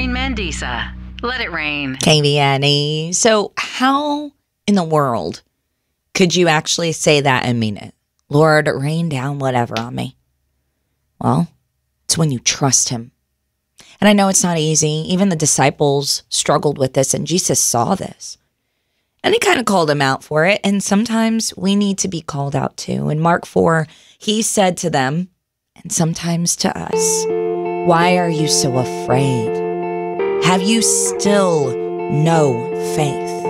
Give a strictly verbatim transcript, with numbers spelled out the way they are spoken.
Irene Mandisa. Let it rain. K V N E. So how in the world could you actually say that and mean it? Lord, rain down whatever on me. Well, it's when you trust him. And I know it's not easy. Even the disciples struggled with this, and Jesus saw this. And he kind of called them out for it. And sometimes we need to be called out too. In Mark four, he said to them, and sometimes to us, why are you so afraid? Have you still no faith?